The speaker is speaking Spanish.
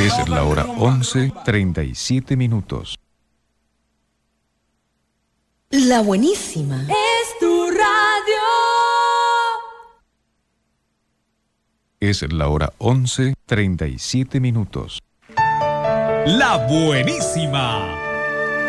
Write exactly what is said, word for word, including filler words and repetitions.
Es la hora once, treinta y siete minutos. La buenísima. Es tu radio. Es la hora once, treinta y siete minutos. La buenísima.